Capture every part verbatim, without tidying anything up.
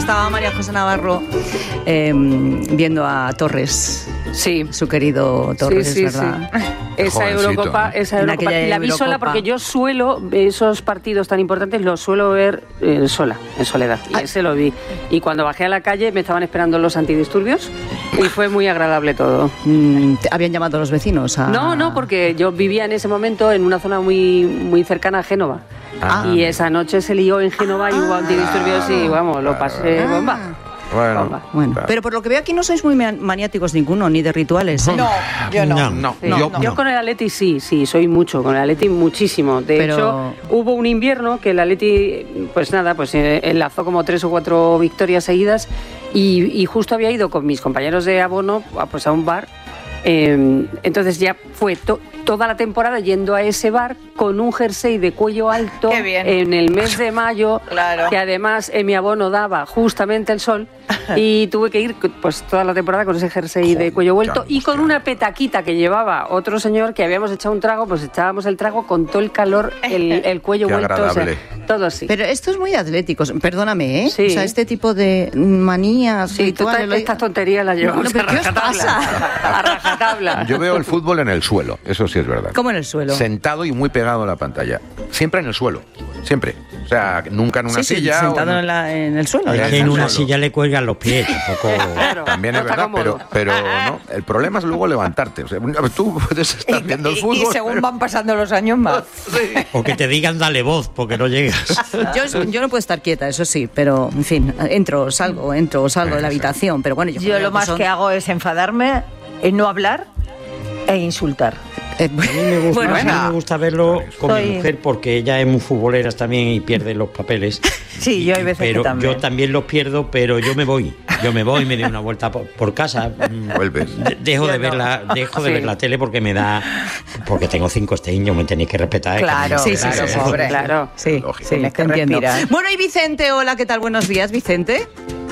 estaba María José Navarro eh, viendo a Torres. Sí. Su querido Torres, sí, sí, ¿verdad? Sí. Esa Jovencito, Eurocopa, ¿eh? esa Eurocopa. La vi Eurocopa. sola porque yo suelo, esos partidos tan importantes los suelo ver eh, sola, en soledad. Y ese lo vi. Y cuando bajé a la calle me estaban esperando los antidisturbios y fue muy agradable todo. Mm, ¿habían llamado a los vecinos? A... No, no, porque yo vivía en ese momento en una zona muy, muy cercana a Génova. Ah. Y esa noche se lió en Génova y hubo antidisturbios y vamos, lo pasé Ah. bomba. Bueno, Bomba. Bueno, claro. pero por lo que veo aquí no sois muy maniáticos ninguno, ni de rituales, ¿eh? No, yo no. No, no, Sí. yo, Yo no. con el Atleti sí, sí, soy mucho, con el Atleti muchísimo. De Pero- hecho, hubo un invierno que el Atleti, pues nada, pues eh, enlazó como tres o cuatro victorias seguidas y, y justo había ido con mis compañeros de abono a, pues a un bar. Eh, entonces ya fue to- toda la temporada yendo a ese bar con un jersey de cuello alto Qué bien. en el mes de mayo, Claro. que además en mi abono daba justamente el sol y tuve que ir pues toda la temporada con ese jersey de cuello vuelto y con una petaquita que llevaba otro señor que habíamos echado un trago, pues echábamos el trago con todo el calor, el, el cuello Qué vuelto, o sea, agradable. todo así. Pero esto es muy atlético, perdóname, ¿eh? Sí. O sea, este tipo de manías, Sí, rituales, total, lo- estas tonterías las llevamos No, pero a ¿qué os rajatabla. pasa? A rajatabla. Yo veo el fútbol en el suelo, eso sí es verdad. ¿Cómo en el suelo? Sentado y muy pegado a la pantalla. Siempre en el suelo, siempre. O sea, nunca en una Sí, sí, silla. o sentado en- en, la- en el suelo. Es Es ya. que en una Solo. silla le cuelgan los pies, tampoco... Claro, También no es está verdad, pero, cómodo. pero no. El problema es luego levantarte. O sea, tú puedes estar viendo el Y- y- fútbol. y según pero- van pasando los años más. O que te digan dale voz, porque no llegas. Yo, yo no puedo estar quieta, eso sí, pero en fin, entro, salgo, entro, salgo de la Sí, sí. habitación, pero bueno, yo, Yo creo lo más son- que hago es enfadarme, eh, no hablar e insultar. Eh, A mí me gusta, bueno, a mí venga. me gusta verlo con Soy- mi mujer porque ella es muy futbolera también y pierde los papeles. Sí, yo hay veces pero que también. yo también los pierdo, pero yo me voy. Yo me voy, me doy una vuelta por, por casa. mm, Vuelves. de- Dejo Yo de ver no. la, dejo de Sí. ver la tele porque me da, porque tengo cinco niños, me tenéis que respetar. ¿eh? Claro, Sí, sí, claro, sí, pobre. Claro. sí, Lógico. sí, Tienes te que entiendo. respirar. Bueno, y Vicente, hola, ¿qué tal? Buenos días, Vicente.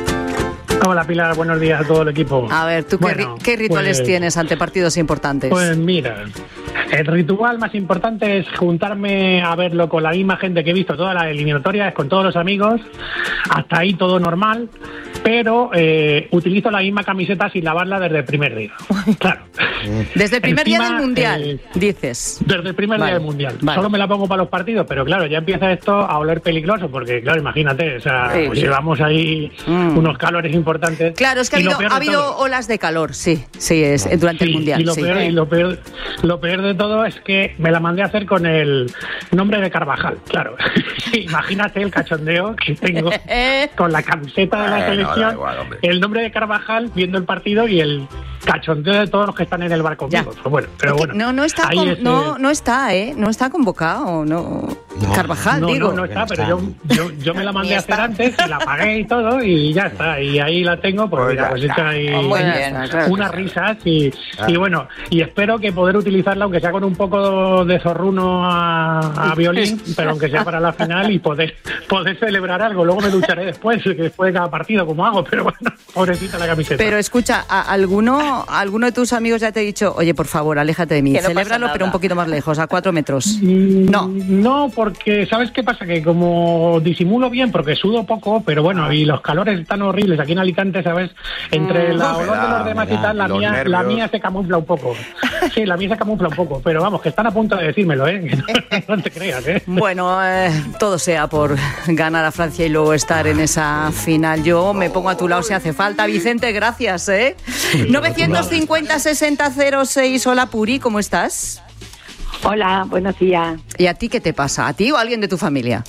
Hola Pilar, buenos días a todo el equipo. A ver, ¿tú qué, Bueno, ri- qué rituales pues- tienes ante partidos importantes? Pues mira, el ritual más importante es juntarme a verlo con la misma gente que he visto todas las eliminatorias, con todos los amigos, hasta ahí todo normal, pero eh, utilizo la misma camiseta sin lavarla desde el primer día. Claro. Desde el primer día Encima, del Mundial, eh, dices. Desde el primer Vale, día del Mundial. vale. Solo me la pongo para los partidos, pero claro, ya empieza esto a oler peligroso, porque claro, imagínate, o sea, Sí. pues llevamos ahí Mm. unos calores importantes. Claro, es que ha Y lo habido, peor ha de habido todo- olas de calor, sí, sí, es eh, durante el Sí, Mundial. Y lo, sí. peor, y lo, peor, lo peor de todo es que me la mandé a hacer con el nombre de Carvajal, claro. Imagínate el cachondeo que tengo con la camiseta de la Bueno, da selección, igual, hombre. el nombre de Carvajal viendo el partido y el cachondeo de todos los que están en el bar conmigo. Ya. Pero bueno, pero Es que bueno, no, no está, ahí con- es, eh, no, no está, ¿eh? No está convocado, no. No, Carvajal, no, digo. no, no está, no pero está. yo, yo, yo me la mandé Ni a hacer está. antes y la pagué y todo y ya está. Y ahí la tengo, pues, Pues mira, ya pues está. hecha ahí Muy Ya bien. está, claro. unas risas y, y bueno, y espero que poder utilizarla, aunque sea con un poco de zorruno a, a violín, pero aunque sea para la final y poder, poder celebrar algo. Luego me ducharé después, que después de cada partido, como hago, pero bueno, pobrecita la camiseta. Pero escucha, ¿a alguno, alguno de tus amigos ya te ha dicho, oye, por favor, aléjate de mí, Que no pasa celébralo, nada. pero un poquito más lejos, a cuatro metros? Mm, No. No, porque ¿sabes qué pasa? Que como disimulo bien, porque sudo poco, pero bueno, y los calores están horribles aquí en Alicante, ¿sabes? Entre Mm. la olor de Humedad, los demás y humedad, tal, la los mía, la nervios. mía se camufla un poco. Sí, la mía se camufla un poco, pero vamos, que están a punto de decírmelo, ¿eh? Que no, no te creas, ¿eh? Bueno, eh, todo sea por ganar a Francia y luego estar en esa final. Yo me pongo a tu lado si hace falta. Vicente, gracias, ¿eh? novecientos cincuenta, sesenta, cero seis. Hola, Puri, ¿cómo estás? Hola, buenos días. ¿Y a ti qué te pasa? ¿A ti o a alguien de tu familia?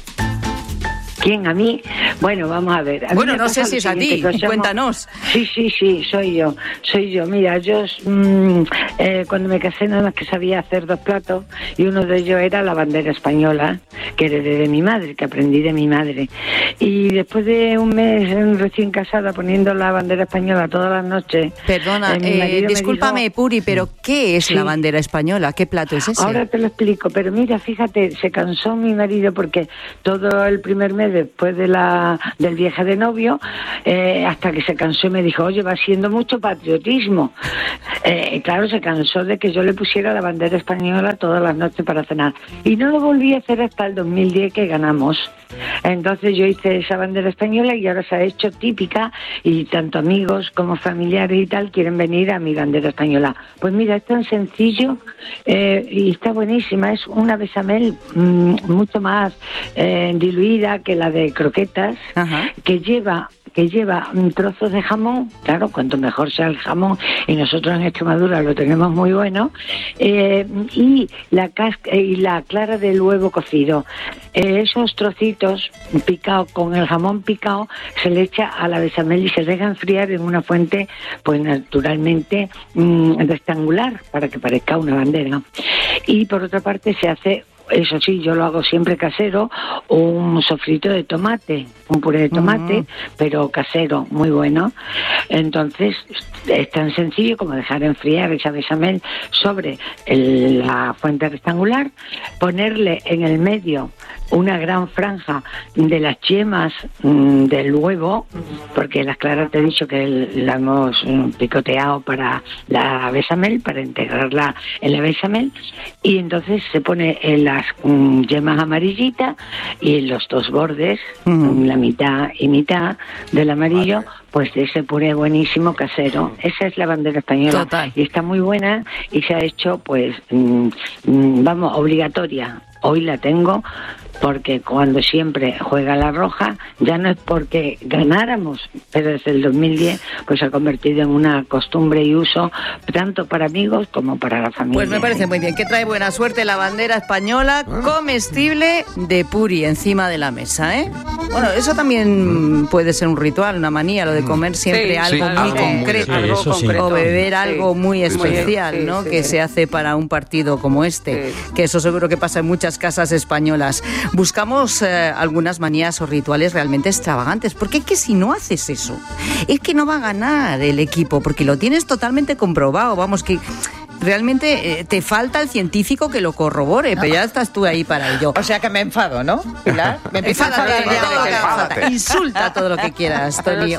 ¿Quién? ¿A mí? Bueno, vamos a ver. A mí Bueno, me no pasa sé lo si es a siguiente, ti, que somos- cuéntanos. Sí, sí, sí, soy yo, soy yo. Mira, yo mm, eh, cuando me casé nada más que sabía hacer dos platos y uno de ellos era la bandera española, que heredé de mi madre, que aprendí de mi madre. Y después de un mes eh, recién casada poniendo la bandera española todas las noches... Perdona, eh, mi eh, marido me discúlpame, dijo- Puri, pero ¿qué es Sí. la bandera española? ¿Qué plato es ese? Ahora te lo explico, pero mira, fíjate, se cansó mi marido porque todo el primer mes después de la del viaje de novio, eh, hasta que se cansó y me dijo, oye, va siendo mucho patriotismo. Eh, claro, se cansó de que yo le pusiera la bandera española todas las noches para cenar. Y no lo volví a hacer hasta el dos mil diez que ganamos. Entonces yo hice esa bandera española y ahora se ha hecho típica y tanto amigos como familiares y tal quieren venir a mi bandera española. Pues mira, es tan sencillo eh, y está buenísima. Es una bechamel mmm, mucho más eh, diluida que la de croquetas. Ajá. que lleva que lleva trozos de jamón, claro, cuanto mejor sea el jamón, y nosotros en Extremadura lo tenemos muy bueno, eh, y la casca y la clara del huevo cocido. Eh, esos trocitos picados con el jamón picado se le echa a la bechamel y se deja enfriar en una fuente, pues naturalmente mmm, rectangular, para que parezca una bandera. Y por otra parte se hace, eso sí, yo lo hago siempre casero, un sofrito de tomate, un puré de tomate, uh-huh. pero casero, muy bueno. Entonces, es tan sencillo como dejar enfriar esa bechamel sobre el, la fuente rectangular, ponerle en el medio una gran franja de las yemas mmm, del huevo, porque las claras te he dicho que la hemos mmm, picoteado para la bechamel, para integrarla en la bechamel, y entonces se pone en las mmm, yemas amarillitas y en los dos bordes, uh-huh. la mitad y mitad del amarillo, vale. Pues de ese puré buenísimo casero. Esa es la bandera española. Total. Y está muy buena y se ha hecho, pues, mmm, mmm, vamos, obligatoria. Hoy la tengo porque cuando siempre juega la roja, ya no es porque ganáramos, pero desde el dos mil diez pues se ha convertido en una costumbre y uso tanto para amigos como para la familia. Pues me parece muy bien, que trae buena suerte la bandera española comestible de Puri encima de la mesa, ¿eh? Bueno, eso también puede ser un ritual, una manía, lo de comer siempre sí, algo sí, muy algo concreto, muy, sí, algo concreto. O beber sí. algo muy especial, sí, ¿no? Sí, que sí. se hace para un partido como este, sí. que eso seguro que pasa en muchas casas españolas. Buscamos eh, algunas manías o rituales realmente extravagantes, porque es que si no haces eso, es que no va a ganar el equipo, porque lo tienes totalmente comprobado, vamos, que realmente eh, te falta el científico que lo corrobore, no. pero ya estás tú ahí para ello. O sea que me enfado, ¿no, Pilar? Me empiezo a enfadar. Insulta todo lo que quieras, Tony.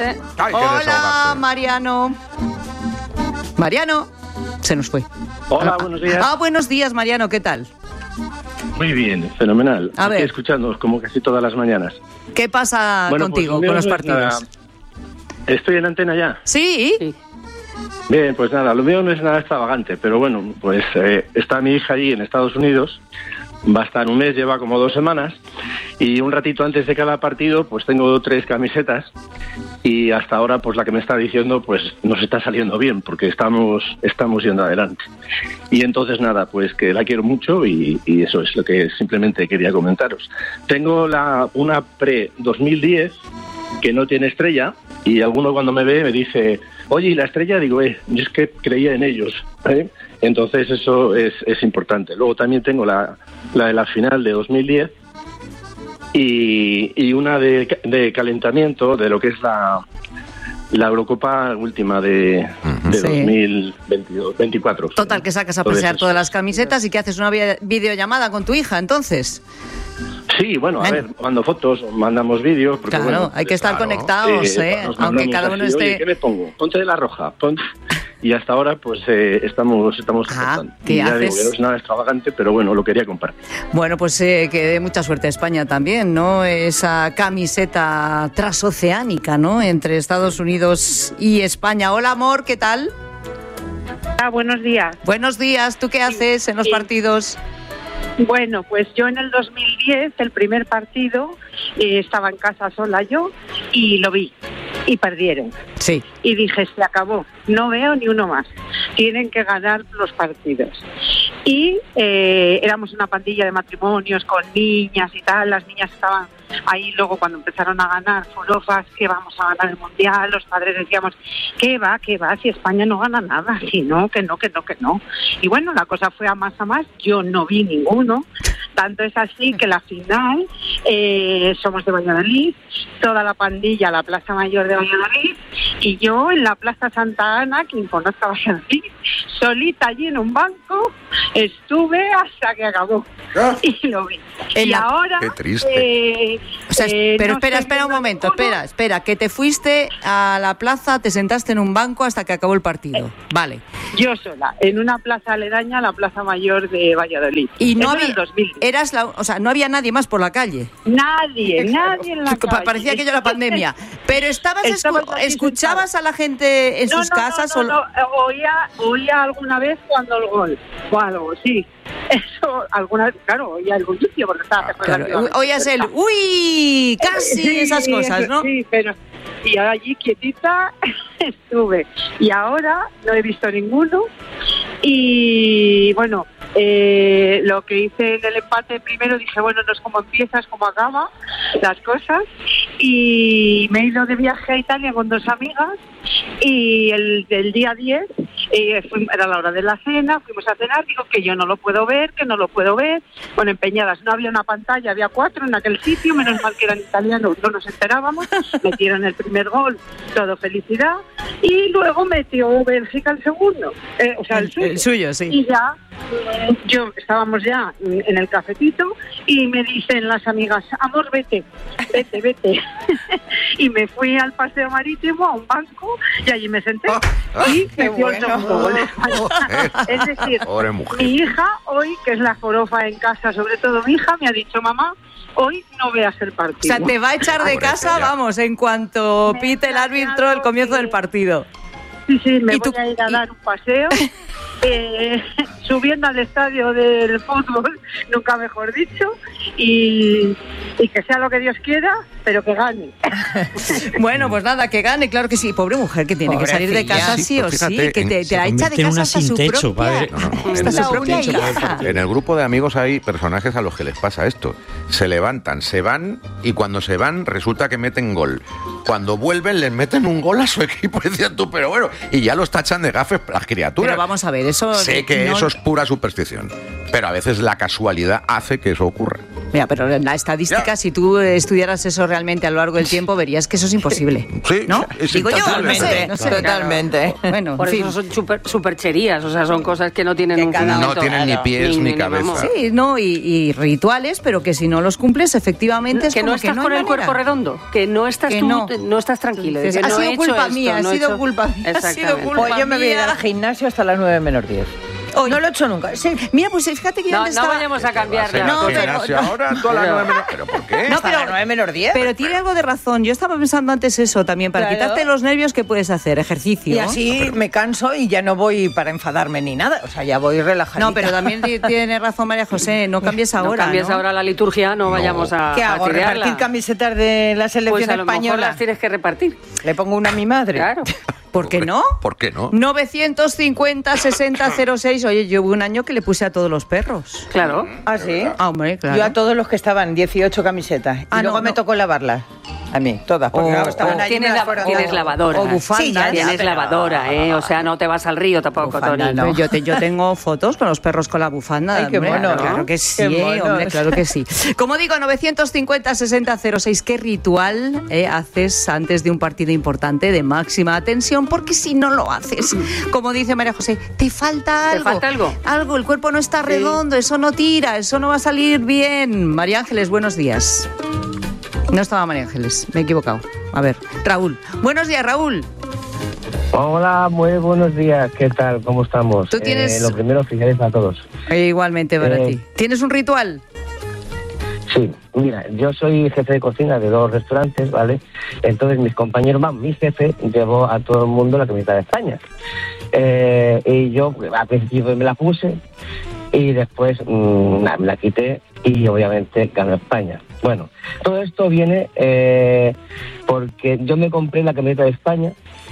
Hola, Mariano. Mariano, se nos fue. Hola, buenos días. Ah, buenos días, Mariano, ¿qué tal? Muy bien, fenomenal. A ver. Aquí escuchándonos como casi todas las mañanas. ¿Qué pasa bueno, contigo pues, con los partidos? Nada. ¿Estoy en antena ya? Sí. sí. Bien, pues nada, lo mío no es nada extravagante, pero bueno, pues eh, está mi hija allí en Estados Unidos, va a estar un mes, lleva como dos semanas, y un ratito antes de cada partido pues tengo tres camisetas y hasta ahora pues la que me está diciendo pues nos está saliendo bien porque estamos estamos yendo adelante. Y entonces nada, pues que la quiero mucho y, y eso es lo que simplemente quería comentaros. Tengo la una pre dos mil diez que no tiene estrella y alguno cuando me ve me dice, oye, ¿y la estrella? Digo, eh, yo es que creía en ellos, ¿eh? Entonces eso es, es importante. Luego también tengo la, la de la final de dos mil diez y, y una de, de calentamiento de lo que es la, la Eurocopa última de, de sí. dos mil veintidós, veinticuatro. Total, que sacas a pasear todas las camisetas y que haces una videollamada con tu hija, entonces. Sí, bueno, a ver, mando fotos, mandamos vídeos. Porque, claro, bueno, hay que estar claro, conectados, ¿eh? ¿eh? Aunque cada uno así, esté... Oye, ¿qué me pongo? Ponte de la roja, ponte... Y hasta ahora, pues, eh, estamos estamos ah, ¿qué ya haces? Digo, no es nada extravagante, pero bueno, lo quería compartir. Bueno, pues eh, que dé mucha suerte a España también, ¿no? Esa camiseta transoceánica, ¿no? Entre Estados Unidos y España. Hola, amor, ¿qué tal? Ah, buenos días. Buenos días, ¿tú qué haces sí, en los sí. partidos? Bueno, pues yo en el dos mil diez, el primer partido, eh, estaba en casa sola yo y lo vi y perdieron. Sí. Y dije, se acabó, no veo ni uno más, tienen que ganar los partidos. Y eh, éramos una pandilla de matrimonios con niñas y tal, las niñas estaban ahí luego cuando empezaron a ganar forofas, que vamos a ganar el mundial, los padres decíamos, que va, que va, si España no gana nada, si no, que no, que no, que no. Y bueno, la cosa fue a más a más, yo no vi ninguno, tanto es así que la final, eh, somos de Valladolid, toda la pandilla, la Plaza Mayor de Valladolid, y yo en la Plaza Santa Ana, quien conozca Valladolid, solita allí en un banco, estuve hasta que acabó, y lo vi. En y la... ahora... Qué triste. Eh, O sea, eh, pero no espera, estoy espera un viendo momento, ninguno. espera, espera, que te fuiste a la plaza, te sentaste en un banco hasta que acabó el partido. Vale. Yo sola, en una plaza aledaña a la Plaza Mayor de Valladolid. Y no Eso en había, el dos mil. eras la, o sea, no había nadie más por la calle. Nadie, nadie en la Pa- calle. Parecía aquello la pandemia. Pero estabas escu- Estábamos aquí escuchabas a la gente en No, sus no, casas no, o no, no, oía, oía alguna vez cuando el gol o algo, sí. Eso, alguna vez, claro, oía el bullicio porque estaba Claro, relativamente oías el cerca. uy, casi Sí, esas cosas, ¿no? Sí, pero y ahora allí quietita estuve. Y ahora no he visto ninguno. Y bueno, eh, lo que hice en el empate primero, dije, bueno, no es como empieza, es como acaba las cosas. Y me he ido de viaje a Italia con dos amigas. Y el del día diez, eh, fui- era la hora de la cena, fuimos a cenar, digo que yo no lo puedo ver, que no lo puedo ver. Bueno, empeñadas, no había una pantalla, había cuatro en aquel sitio, menos mal que eran italianos, no nos enterábamos, metieron el primer gol, todo felicidad, y luego metió Bélgica el segundo, eh, o sea, el, El- suyo. el suyo, sí. Y ya, eh, yo estábamos ya en el cafetito, y me dicen las amigas, amor, vete, vete, vete. Y me fui al paseo marítimo, a un banco, y allí me senté, Ah, y qué metió el bueno. segundo gol. Joder. Es decir, Pobre mujer. mi hija hoy, que es la jorofa en casa, sobre todo mi hija, me ha dicho, mamá, hoy no veas el O partido. sea, te va a echar de Pobre casa, ella. vamos, en cuanto Me pite el he árbitro el comienzo planeado del que- partido. Sí, sí, me ¿Y voy tú- a ir a y- dar un paseo. eh, subiendo al estadio del fútbol, nunca mejor dicho, y, y que sea lo que Dios quiera, pero que gane. Bueno, pues nada, que gane, claro que sí. Pobre mujer que tiene que salir de Pobrecilla. casa Sí, sí o pues sí, fíjate, que te, en- te la se echa de convierte en casa una hasta sin su techo, propia, padre. No, no, no, hasta en su el- propia sin techo, hija. En el grupo de amigos hay personajes a los que les pasa esto. Se levantan, se van y cuando se van resulta que meten gol. Cuando vuelven les meten un gol a su equipo y decían tú, pero bueno, y ya los tachan de gafes las criaturas. Pero vamos a ver, eso... Sé que no- eso es pura superstición, pero a veces la casualidad hace que eso ocurra. Mira, pero en la estadística, Ya. si tú estudiaras eso realmente a lo largo del tiempo, verías que eso es imposible. Sí, ¿no? es Digo yo, no intangible. sé, no sé. Totalmente. Bueno, Por en fin. eso son super, supercherías, o sea, son cosas que no tienen Que un cada No fundamento. tienen ni claro. pies ni, Ni- ni cabeza. vamos. Sí, no, y, y rituales, pero que si no los cumples, efectivamente es que como no estás que no con hay el manera. cuerpo redondo, que no estás Que tú, no. no estás tranquilo. Dices, que ha no sido he hecho culpa esto, mía, ha no he sido hecho- culpa mía, ha sido Exactamente. culpa Pues yo me voy a ir mía. al gimnasio hasta las nueve menos diez. Hoy. No lo he hecho nunca. Sí. Mira, pues fíjate que yo No, antes no estaba... vayamos a cambiar Vas la No, al pero- gimnasio ahora, tú a las nueve menos- ¿Pero por qué? No, Hasta pero- las nueve menos diez. Pero tiene algo de razón. Yo estaba pensando antes eso también. Para Claro. quitarte los nervios, ¿qué puedes hacer? Ejercicio. Y así me canso y ya no voy para enfadarme ni nada. O sea, ya voy relajadita. No, pero también ti- tiene razón María José. No cambies No ahora. cambies ¿no? ahora la liturgia, no, vayamos a ¿Qué hago? fastidiarla. ¿Repartir camisetas de la selección Pues a lo mejor española? las tienes que repartir. Le pongo una a mi madre. Claro. ¿Por qué no? ¿Por qué no? novecientos cincuenta, sesenta, cero seis. Oye, yo hubo un año que le puse a todos los perros. Claro. ¿Ah, sí? Ah, hombre, claro. Yo a todos los que estaban, dieciocho camisetas. Y Ah, luego no, me no. tó lavarlas. A mí, todas. Porque O- claro, estaban o allí, Tienes, me las la- fueron tienes dando. lavadora. o bufanda. Sí, ya, ya, Tienes pero- lavadora, ¿eh? O sea, no te vas al río tampoco, Bufanda, Tony. no. Yo, te- yo tengo fotos con los perros con la bufanda. Ay, qué hombre. mono, Claro ¿no? que Qué sí, monos. hombre, claro que sí. Como digo, novecientos cincuenta, sesenta, cero seis. ¿Qué ritual eh, haces antes de un partido importante de máxima tensión? Porque si no lo haces, como dice María José, te falta ¿Te algo. falta algo? Algo, el cuerpo no está redondo, eso no tira, eso no va a salir bien. María Ángeles, buenos días. No estaba María Ángeles, me he equivocado. A ver, Raúl. Buenos días, Raúl. Hola, muy buenos días. ¿Qué tal? ¿Cómo estamos? Tú tienes- Eh, lo primero, felicidades a todos. Eh, igualmente para Eh, ti. ¿Tienes un ritual? Sí, mira, yo soy jefe de cocina de dos restaurantes, ¿vale? Entonces mis compañeros, más mi jefe, llevó a todo el mundo la camiseta de España. Eh, y yo al principio me la puse y después mmm, nada, me la quité y obviamente ganó España. Bueno, todo esto viene eh, porque yo me compré la camiseta de España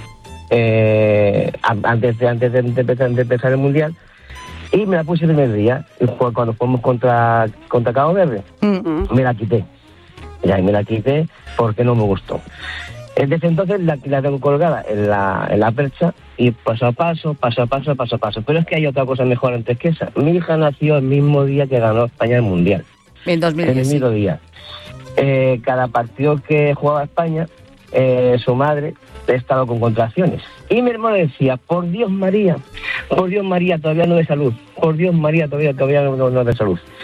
eh, a- antes, de, antes de, de empezar, de empezar el Mundial y me la puse el primer día, y fue cuando fuimos contra, contra Cabo Verde. Mm. Me la quité. Ya, y me la quité porque no me gustó. Eh, Desde entonces la, la tengo colgada en la, en la percha y paso a paso, paso a paso, paso a paso. Pero es que hay otra cosa mejor antes que esa. Mi hija nació el mismo día que ganó España el Mundial. En dos mil diez. En el sí. mismo día. Eh, cada partido que jugaba España, eh, su madre estaba con contracciones. Y mi hermano decía, por Dios María, por Dios María, todavía no de salud. Por Dios María, todavía, todavía no, no, no de salud.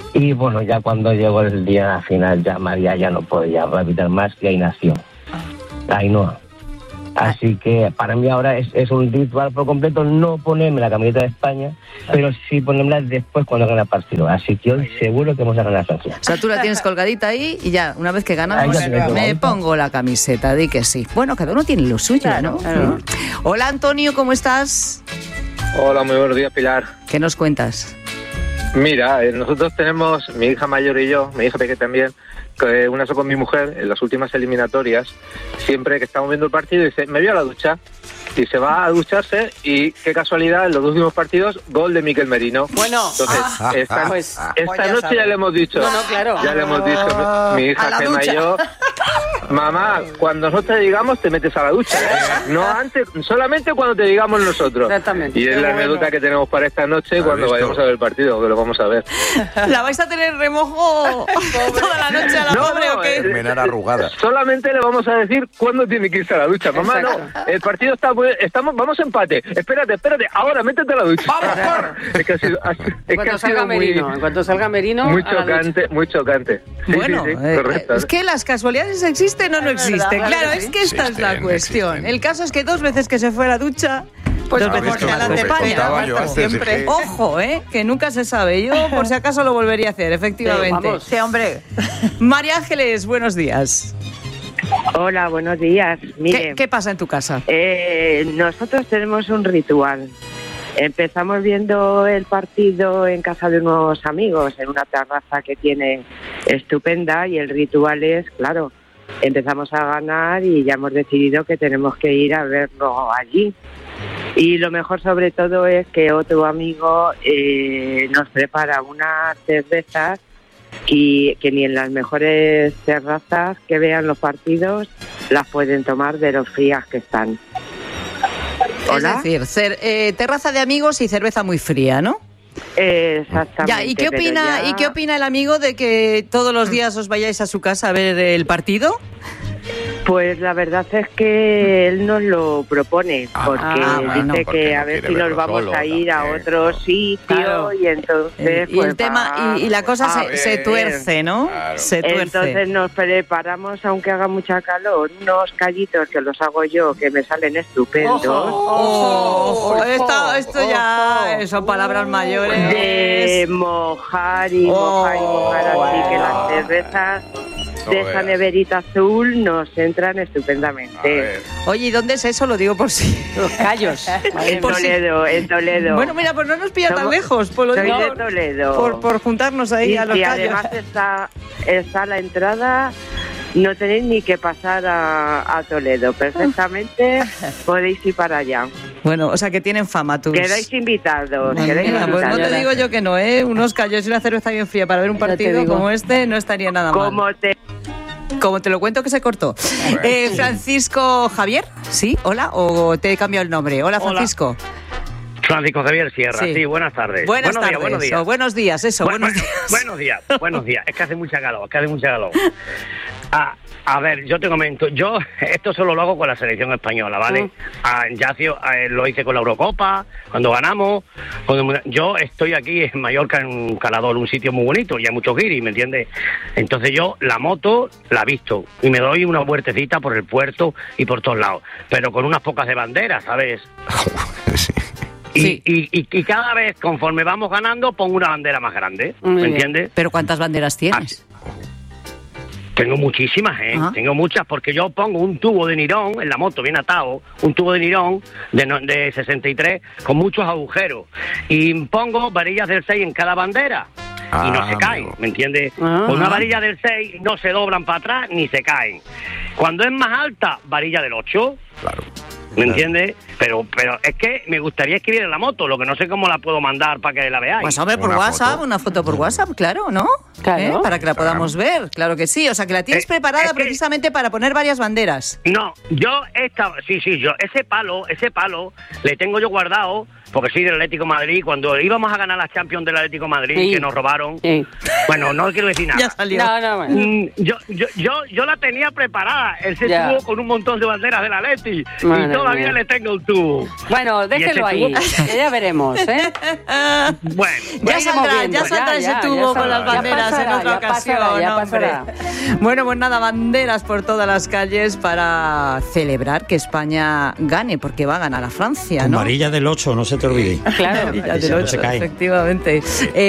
Y bueno, ya cuando llegó el día final, ya María ya no podía respirar más y ahí nació. Ainhoa. Así que para mí ahora es, es un ritual por completo no ponerme la camiseta de España, pero sí ponérmela después cuando gane el partido. Así que hoy seguro que vamos a ganar Francia. O sea, tú la tienes colgadita ahí y ya, una vez que ganamos, me pongo la camiseta, di que sí. Bueno, cada uno tiene lo suyo, claro, ¿no? Claro. Hola, Antonio, ¿cómo estás? Hola, muy buenos días, Pilar. ¿Qué nos cuentas? Mira, eh, nosotros tenemos, mi hija mayor y yo, mi hija pequeña también, que una con mi mujer, en las últimas eliminatorias, siempre que estamos viendo el partido, dice, me voy a la ducha. Y se va a ducharse y qué casualidad, en los dos últimos partidos, gol de Miquel Merino. Bueno, entonces, ah, esta, pues, esta pues ya noche sabes. ya le hemos dicho, no, no, claro. ya le hemos dicho, mi, mi hija Gemma y yo, mamá, cuando nosotros te digamos te metes a la ducha, no antes, solamente cuando te digamos nosotros. Exactamente. Y es la anécdota bueno. que tenemos para esta noche cuando visto? vayamos a ver el partido, que lo vamos a ver. ¿La vais a tener remojo toda la noche a la no, pobre no, o qué? Terminar arrugada. Solamente le vamos a decir cuándo tiene que irse a la ducha. Mamá, Exacto. no, el partido está muy, estamos, vamos a empate. Espérate, espérate, ahora métete a la ducha. ¡Vamos, por! Es que ha sido, es en cuanto que salga muy, Merino, en cuanto salga Merino, muy chocante, muy chocante. Sí, bueno, sí, sí, eh, correcto. es que las casualidades existen o no existen. Claro, claro, es que esta existen, es la cuestión. existen. El caso es que dos veces que se fue a la ducha, pues dos veces que a la de España. Siempre. Ojo, eh, que nunca se sabe. Yo, por si acaso, lo volvería a hacer, efectivamente. Sí, vamos. Sí, hombre. María Ángeles, buenos días. Hola, buenos días. Mire, ¿Qué, ¿Qué pasa en tu casa? Eh, nosotros tenemos un ritual. Empezamos viendo el partido en casa de unos amigos, en una terraza que tiene estupenda, y el ritual es, claro, empezamos a ganar y ya hemos decidido que tenemos que ir a verlo allí. Y lo mejor sobre todo es que otro amigo eh, nos prepara unas cervezas y que ni en las mejores terrazas que vean los partidos las pueden tomar de los frías que están. ¿Hola? Es decir, cer- eh, terraza de amigos y cerveza muy fría, ¿no? Exactamente. Ya, ¿y qué opina, ya... ¿y qué opina el amigo de que todos los días os vayáis a su casa a ver el partido? Pues la verdad es que él nos lo propone, porque ah, bueno, dice porque que no a ver quiere si nos vamos solo, a ir a también, otro no. sitio, Claro. y entonces Y pues el tema va y, y la cosa a se, ver. se tuerce, ¿no? Claro. Se tuerce. Entonces nos preparamos, aunque haga mucha calor, unos callitos que los hago yo, que me salen estupendos. Ojo, ojo, esto, esto ya son palabras mayores. De mojar y Oh, mojar y mojar, así que las cervezas de esa neverita azul nos entran estupendamente. Oye, ¿y dónde es eso? Lo digo por si. Los callos. En Por si- Toledo, en Toledo. Bueno, mira, pues no nos pilla tan Somos- lejos. Por, lo soy digo, de Toledo. por, por juntarnos ahí Y a los si callos. además está, está la entrada, no tenéis ni que pasar a, a Toledo. Perfectamente podéis ir para allá. Bueno, o sea que tienen fama tus. Quedáis invitados. Bueno, quedáis mira, pues no invitados. te digo yo que no, ¿eh? Unos callos y una cerveza bien fría para ver un Ya te partido digo. como este no estaría nada mal. Como te... Como te lo cuento que se cortó. Eh, Francisco Javier, ¿sí? Hola, o te he cambiado el nombre. Hola, Hola. Francisco. Francisco Javier Sierra, Sí. sí, buenas tardes. Buenas buenos tardes. días, buenos días. O buenos días, eso, Bu- buenos bueno, días. Buenos días, buenos días. Es que hace mucha calor, es que hace mucha calor. Ah, a ver, yo te comento, yo esto solo lo hago con la selección española, ¿vale? Mm. Ah, ya hacía- eh, lo hice con la Eurocopa, cuando ganamos. Cuando, yo estoy aquí en Mallorca, en un Calador, un sitio muy bonito, y hay muchos guiris, ¿me entiendes? Entonces yo la moto la visto y me doy una vueltecita por el puerto y por todos lados, pero con unas pocas de banderas, ¿sabes? Sí. Y, Sí. y, y, y cada vez, conforme vamos ganando, pongo una bandera más grande, Muy ¿me bien. entiendes? Pero ¿cuántas banderas tienes? Tengo muchísimas, ¿eh? Ajá. Tengo muchas, porque yo pongo un tubo de nirón en la moto, bien atado, un tubo de nirón de, no- de sesenta y tres con muchos agujeros. Y pongo varillas del seis en cada bandera. Y no Ah, se caen, amigo. ¿me entiendes? Ah. Con una varilla del seis no se doblan para atrás ni se caen. Cuando es más alta, varilla del ocho. Claro. ¿Me entiendes? Pero pero es que me gustaría escribir en la moto, lo que no sé cómo la puedo mandar para que la veáis. Pues hombre, por Una WhatsApp, foto. una foto por WhatsApp, claro, ¿no? Claro. ¿Eh? Para que la podamos ver, claro que sí. O sea, que la tienes Eh, preparada es que- precisamente para poner varias banderas. No, yo esta, sí, sí, yo ese palo, ese palo le tengo yo guardado porque soy del Atlético de Madrid. Cuando íbamos a ganar la Champions del Atlético de Madrid, Sí. que nos robaron, Sí. bueno, no quiero decir nada. Ya salió. No, no, bueno. Mm, Yo, yo, yo, yo la tenía preparada. Él se Ya. tuvo con un montón de banderas del Atleti Madre y todavía mía. le tengo el tubo. Bueno, déjelo ese ahí, tubo- que ya veremos, ¿eh? Bueno, Ya iremos saldrá, viendo, ya saldrá ya, ese ya, tubo ya con saldrá. las Ya banderas pasará, en otra ya ocasión, pasará, ya hombre. pasará. Bueno, pues nada, banderas por todas las calles para celebrar que España gane, porque va a ganar a Francia, Con ¿no? varilla del ocho, no se te olvide. Claro, Ahí varilla se- del no se ocho, cae. efectivamente.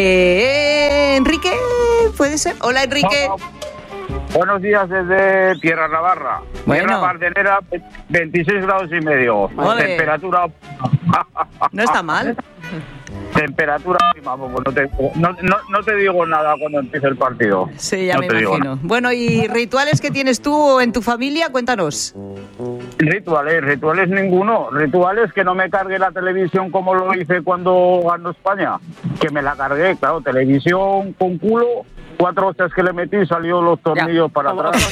Eh, Enrique, ¿puede ser? Hola, Enrique. Buenos días desde Tierra Navarra. Bueno. Tierra Bardelera, veintiséis grados y medio. Ole. Temperatura. No está mal. Temperatura óptima, pues no te, no, no, no te digo nada cuando empiece el partido. Sí, ya No me te digo imagino. Bueno, ¿y rituales que tienes tú en tu familia? Cuéntanos. Rituales, rituales ninguno. Rituales que no me cargue la televisión como lo hice cuando ganó España. Que me la cargué, claro, televisión con culo. Cuatro hostias que le metí y salió los tornillos para atrás. Sí,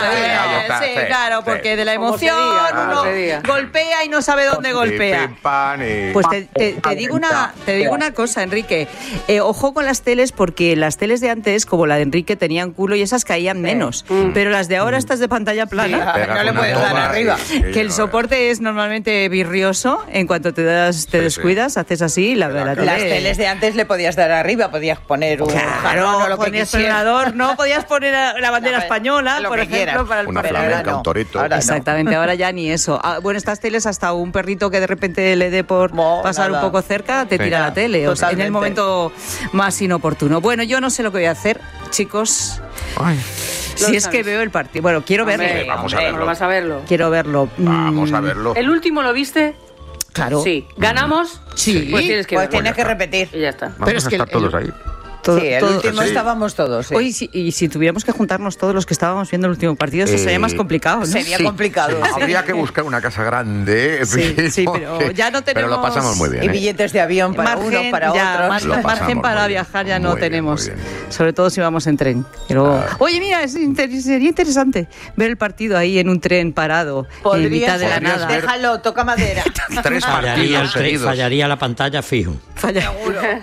sí, claro, porque de la Como se emoción diga, como uno se diga. golpea y no sabe dónde golpea. Pim, pam, y- Pues te, te- te digo una te digo una cosa, Enrique. Eh, ojo con las teles, porque las teles de antes, como la de Enrique, tenían culo y esas caían menos. Pero las de ahora, estas de pantalla plana, Pegas no le una puedes dar toma arriba. y- y- que el soporte es normalmente birrioso. En cuanto te das te Sí, descuidas, haces así, la, la tele... Las teles de antes le podías dar arriba, podías poner un jarrón Claro, o lo que ponías quisieras. ordenador, no podías poner la la bandera No, española, lo por que ejemplo, quieras. para el Una papel. flamenca, ahora no. un torito. Ahora no. Exactamente, ahora ya ni eso. Ah, bueno, estas teles, hasta un perrito que de repente le dé por No, pasar nada. un poco cerca, te Sí. tira la tele, o sea, en el Totalmente. momento más inoportuno. Bueno, yo no sé lo que voy a hacer, chicos, Ay, si Lo es que sabes. veo el partido. Bueno, quiero verlo. Hombre, vamos a hombre, verlo. no vas a verlo. Quiero verlo. vamos Mm, a verlo. ¿El último lo viste? Claro. Sí. ¿Ganamos? Sí. Pues tienes que Pues verlo. tienes que repetir. Y ya está. Vamos pero es a que estar el- todos el- ahí. Todo- sí, el todo- último sí. estábamos todos. Sí. Oye, si- y si tuviéramos que juntarnos todos los que estábamos viendo el último partido, eso Eh, sería más complicado, ¿no? Sería Sí. complicado. sí. Habría que buscar una casa grande. Sí, sí, pero ya no Pero lo tenemos- pasamos muy bien. Y ¿eh? billetes de avión para Margen, unos, para ya, otros. mar- Lo margen pasamos para muy bien. viajar ya no Muy bien, tenemos, muy bien. sobre todo si vamos en tren. Pero, oye, mira, es inter- sería interesante ver el partido ahí en un tren parado, en mitad de la podrías nada. ver- Déjalo, toca madera. Tres Fallaría, el partidos tre- seguidos. fallaría la pantalla fijo. Falla.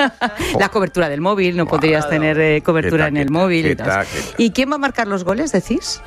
La cobertura del móvil, no podrías tener eh, cobertura Qué en el ta, móvil. qué y, tal. ta, qué ta. ¿Y quién va a marcar los goles, decís?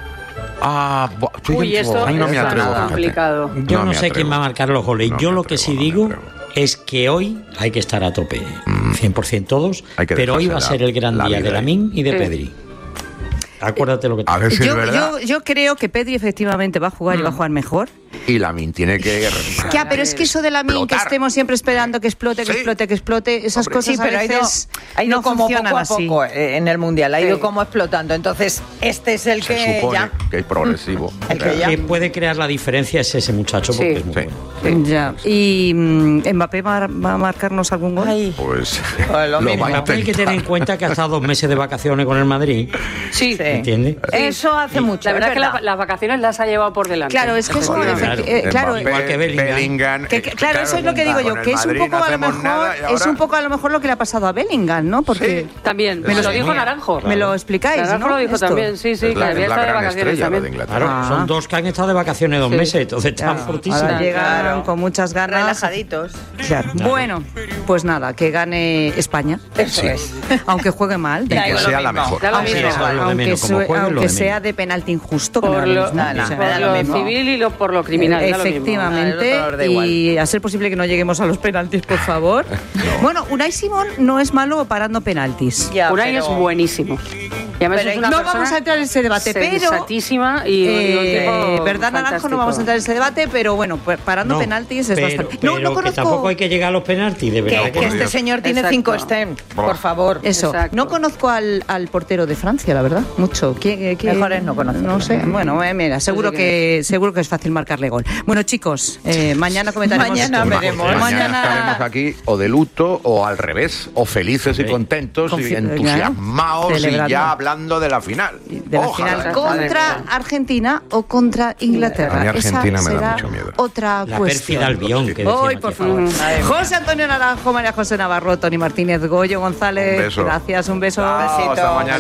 Ah, buah, estoy Uy, dentro. esto Ay, no me es atrevo, fíjate. complicado. Yo no, me sé atrevo. quién va a marcar los goles. No Yo me lo que atrevo, sí no me digo atrevo. es que hoy hay que estar a tope, cien por ciento todos, Hay que pero hoy va a dejarse ser el gran la día vida de ahí. Lamine y de Sí. Pedri. Acuérdate lo que te A ver si Yo, es verdad. yo, yo creo que Pedri efectivamente va a jugar y va a jugar mejor. Y Lamin tiene que. Ya, pero es que eso de la min que Explotar. estemos siempre esperando que explote, que Sí. explote, que explote, esas Hombre. cosas Sí, pero a ha ido, veces ha ido no como funcionan poco a así. poco eh, en el Mundial, ha ido Sí. como explotando. Entonces, este es el Se que supone ya... que es progresivo. El que ya- que puede crear la diferencia es ese muchacho porque Sí. es muy Sí. bueno. Ya. ¿Y mm, Mbappé va, va a marcarnos algún gol? Ay, Pues. Pues lo mismo. va a Hay que intentar. tener en cuenta que ha estado dos meses de vacaciones con el Madrid, Sí. Sí. ¿entiendes? Eso hace mucho. La verdad es que la- las vacaciones las ha llevado por delante. Claro, es que eso, Joder, efecti- claro. eh, claro, Mbappé, igual que Bellingham. que- que- claro, eso es lo que digo con yo, el que es un Madrid poco no a lo hacemos mejor, nada y es ahora- un poco a lo mejor lo que le ha pasado a Bellingham, ¿no? Porque También, me lo Sí, dijo mía. Naranjo. me lo explicáis, Naranjo ¿no? lo dijo Esto. también, sí, sí, Es que la, había es la estado de gran vacaciones estrella lo de también. Inglaterra. Claro, Ah. son dos que han estado de vacaciones dos Sí. meses, entonces están Claro, fortísimos. ahora llegan Claro. con muchas ganas. relajaditos. Claro. Bueno, pues nada, que gane España, Eso es. aunque juegue mal. Y Da que igual lo sea la mismo. mejor. Da lo Aunque, mismo. Eso es lo de aunque menos, como sue- juegue, lo aunque de sea menos. de penalti injusto, que me Por da lo lo, mismo. Nada, O sea, me da por lo lo mismo. civil y lo, por lo criminal. da lo mismo. Efectivamente, Ah, el otro da igual. y a ser posible que no lleguemos a los penaltis, por favor. Bueno, Unai Simón no es malo parando penaltis. Ya, Unai pero- es buenísimo. Y además Pero es una no persona vamos a entrar en ese debate, pero sensatísima y, y un eh, tipo verdad Naranjo, fantástico. no vamos a entrar en ese debate, pero bueno, pues parando No, penaltis es pero, bastante. pero No, no que conozco. tampoco hay que llegar a los penaltis, de verdad. Que, que que no. este señor tiene Exacto. cinco STEM, por favor. Eso, Exacto. no conozco al, al portero de Francia, la verdad, mucho. ¿Quién, quién- Mejor es no conocerlo. No sé, bueno, eh, mira, seguro sé que seguro que es fácil marcarle gol. Bueno, chicos, eh, mañana comentaremos. Mañana Ma- veremos. Mañana, Mañana- estaremos aquí o de luto o al revés, o felices y Sí. contentos Confi- y entusiasmados y Celebrando. ya hablando de la final. De la Ojalá. final contra Argentina o contra Inglaterra. A mí Argentina Esa me da será mucho miedo. otra La cuestión. pérfida Albión, que decía Hoy, Matías por favor. Favor. José Antonio Naranjo, María José Navarro, Tony Martínez, Goyo González. Un beso. Gracias, un beso. Chao, hasta mañana.